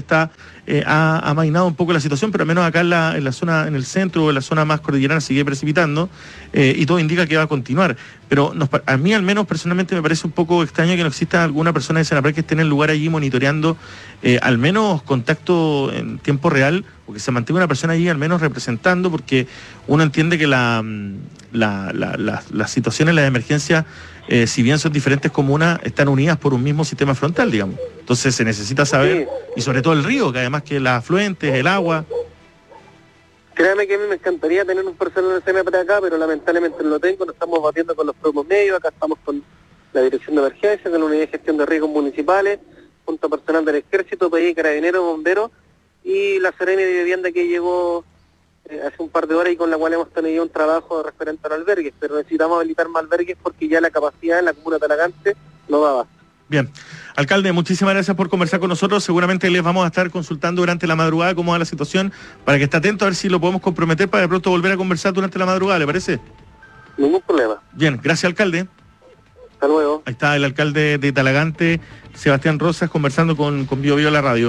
ha amainado un poco la situación, pero al menos acá en la zona, en el centro o en la zona más cordillerana sigue precipitando, y todo indica que va a continuar. Pero a mí al menos personalmente me parece un poco extraño que no exista alguna persona de Senapred que esté en el lugar allí monitoreando al menos contacto en tiempo real, o que se mantenga una persona allí al menos representando, porque uno entiende que las situaciones, las emergencias, si bien son diferentes comunas, están unidas por un mismo sistema frontal, digamos. Entonces se necesita saber, y sobre todo el río, que además que las afluentes, el agua. Créame que a mí me encantaría tener un personal de Senapred acá, pero lamentablemente no lo tengo, nos estamos batiendo con los propios medios, acá estamos con la Dirección de Emergencia, con la Unidad de Gestión de Riesgos Municipales, junto a personal del Ejército, PDI, Carabineros, Bomberos, y la Serena de Vivienda que llegó hace un par de horas y con la cual hemos tenido un trabajo referente a los albergues, pero necesitamos habilitar más albergues porque ya la capacidad en la comuna de Talagante no daba. Bien. Alcalde, muchísimas gracias por conversar con nosotros. Seguramente les vamos a estar consultando durante la madrugada cómo va la situación, para que esté atento a ver si lo podemos comprometer para de pronto volver a conversar durante la madrugada, ¿le parece? Ningún problema. Bien, gracias, alcalde. Hasta luego. Ahí está el alcalde de Talagante, Sebastián Rosas, conversando con Bio Bio la radio.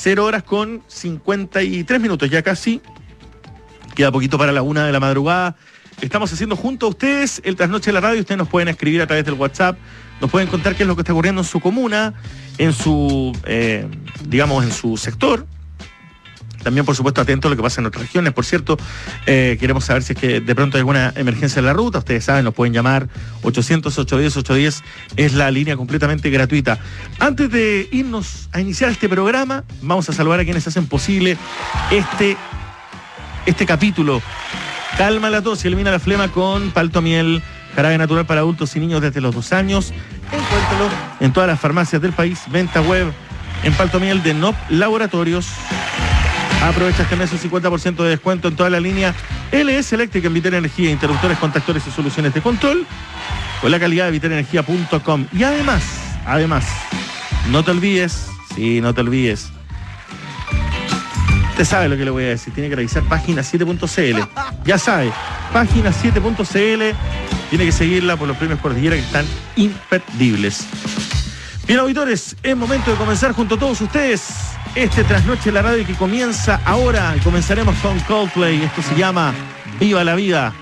0:53, ya casi. Queda poquito para la 1 de la madrugada. Estamos haciendo junto a ustedes el Trasnoche de la Radio. Ustedes nos pueden escribir a través del WhatsApp. Nos pueden contar qué es lo que está ocurriendo en su comuna, en su, en su sector. También, por supuesto, atentos a lo que pasa en otras regiones. Por cierto, queremos saber si es que de pronto hay alguna emergencia en la ruta. Ustedes saben, nos pueden llamar 800-810-810. Es la línea completamente gratuita. Antes de irnos a iniciar este programa, vamos a saludar a quienes hacen posible este capítulo. Calma la tos y elimina la flema con Paltomiel, jarabe natural para adultos y niños desde los 2 años. Encuéntralo en todas las farmacias del país. Venta web en Paltomiel de NOP Laboratorios. Aprovecha este mes un 50% de descuento en toda la línea LS Eléctrica en Vital Energía, interruptores, contactores y soluciones de control con la calidad de vitalenergia.com. Y además, no te olvides, usted sabe lo que le voy a decir, tiene que revisar página7.cl. Ya sabe, página7.cl, tiene que seguirla por los premios Cordillera que están imperdibles. Bien, auditores, es momento de comenzar junto a todos ustedes este Trasnoche en la Radio que comienza ahora. Y comenzaremos con Coldplay. Esto se llama Viva la Vida.